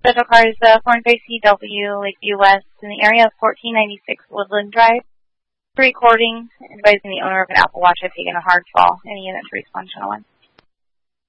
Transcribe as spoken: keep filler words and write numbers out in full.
Special car is uh, four five C W, Lakeview West, in the area of fourteen ninety-six Woodland Drive. Recording, advising the owner of an Apple Watch had taken a hard fall. Any units respond, channel one.